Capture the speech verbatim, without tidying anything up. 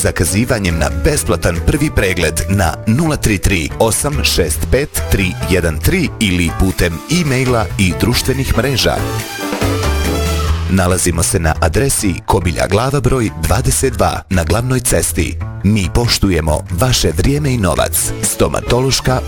zakazivanjem na besplatan prvi pregled na nula tri tri osam šest pet tri jedan tri ili putem e-maila i društvenih mreža. Nalazimo se na adresi Kobilja Glava broj dvadeset dva na glavnoj cesti. Mi poštujemo vaše vrijeme i novac. Stomatološka